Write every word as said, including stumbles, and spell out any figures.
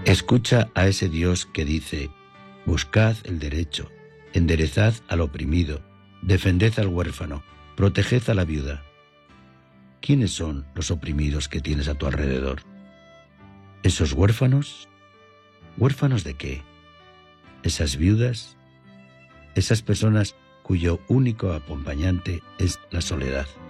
Escucha a ese Dios que dice: buscad el derecho, enderezad al oprimido, defended al huérfano, proteged a la viuda. ¿Quiénes son los oprimidos que tienes a tu alrededor? ¿Esos huérfanos? ¿Huérfanos de qué? ¿Esas viudas? ¿Esas personas cuyo único acompañante es la soledad?